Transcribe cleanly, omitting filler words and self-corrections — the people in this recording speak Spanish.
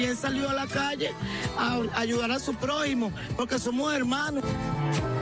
Y él salió a la calle a ayudar a su prójimo, porque somos hermanos.